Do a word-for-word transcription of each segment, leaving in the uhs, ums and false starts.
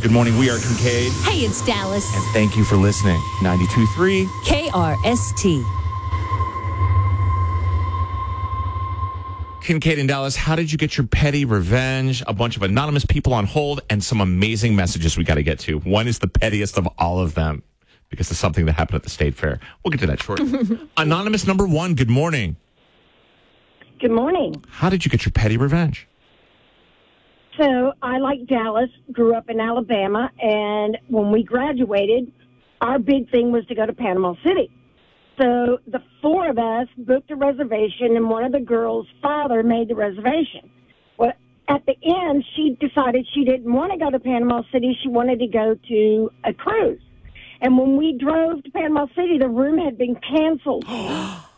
Good morning. We are Kincaid. Hey, it's Dallas. And thank you for listening. ninety-two point three K R S T. Kincaid and Dallas, how did you get your petty revenge? A bunch of anonymous people on hold and some amazing messages we got to get to. One is the pettiest of all of them because it's something that happened at the state fair. We'll get to that shortly. Anonymous number one, good morning. Good morning. How did you get your petty revenge? So I, like Dallas, grew up in Alabama, and when we graduated, our big thing was to go to Panama City. So the four of us booked a reservation, and one of the girls' father made the reservation. Well, at the end, she decided she didn't want to go to Panama City. She wanted to go to a cruise. And when we drove to Panama City, the room had been canceled. Oh,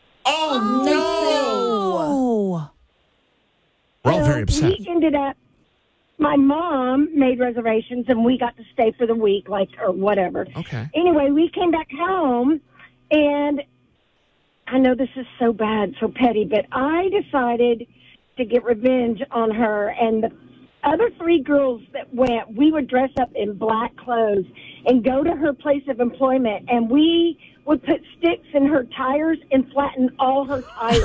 Oh, We're all So very upset. We ended up, my mom made reservations, and we got to stay for the week, like, or whatever. Okay. Anyway, we came back home, and I know this is so bad, so petty, but I decided to get revenge on her. And the other three girls that went, we would dress up in black clothes and go to her place of employment, and we would put sticks in her tires and flatten all her tires.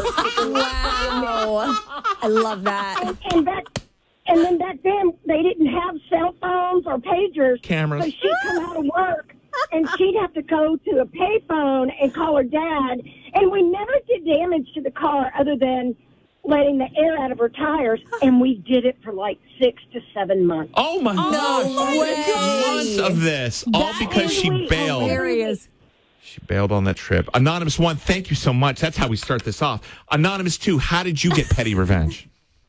Wow. I love that. And, and back, and then back then, they didn't have cell phones or pagers. Cameras. So she'd come out of work, and she'd have to go to a payphone and call her dad. And we never did damage to the car other than letting the air out of her tires, and we did it for like six to seven months. Oh, my gosh. my Six God. months of this, all That because is she we- bailed. Hilarious. She bailed on that trip. Anonymous one, thank you so much. That's how we start this off. Anonymous two, how did you get petty revenge?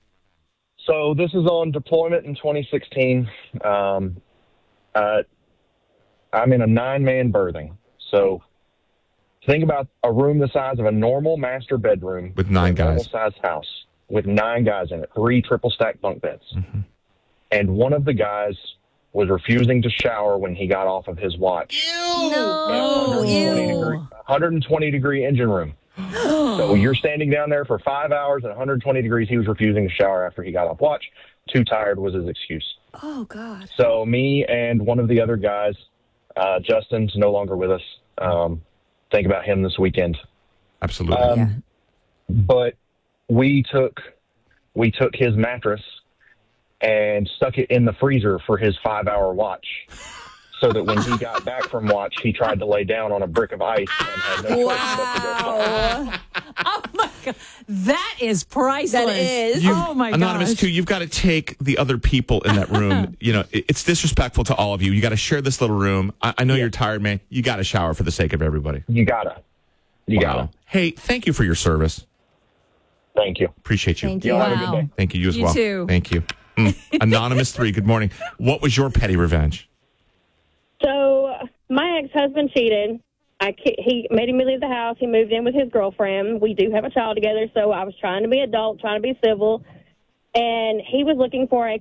So this is on deployment in twenty sixteen. Um, uh, I'm in a nine-man berthing. So think about a room the size of a normal master bedroom. With nine in a guys. Normal-sized house with nine guys in it, three triple-stack bunk beds. Mm-hmm. And one of the guys was refusing to shower when he got off of his watch. No. one hundred twenty degree, one hundred twenty degree engine room. So you're standing down there for five hours at one hundred twenty degrees. He was refusing to shower after he got off watch. Too tired was his excuse. Oh, God. So me and one of the other guys, uh, Justin's no longer with us. Um, think about him this weekend. Absolutely. Um, Yeah. But we took we took his mattress and stuck it in the freezer for his five hour watch. So that when he got back from watch, he tried to lay down on a brick of ice and had no choice but to go shower. Wow. oh my God. That is priceless. That is. You've- Oh, my God. Anonymous two, you've got to take the other people in that room. You know, it- it's disrespectful to all of you. You got to share this little room. I, I know you're tired, man. You got to shower for the sake of everybody. You gotta. You Wow. gotta. Hey, thank you for your service. Thank you. Appreciate you. Thank Y'all you. have a good Wow. day. Thank you. You as You well. too. Thank you. Mm. Anonymous three, good morning. What was your petty revenge? So my ex-husband cheated. I ki- he made me leave the house. He moved in with his girlfriend. We do have a child together, so I was trying to be adult, trying to be civil, and he was looking for a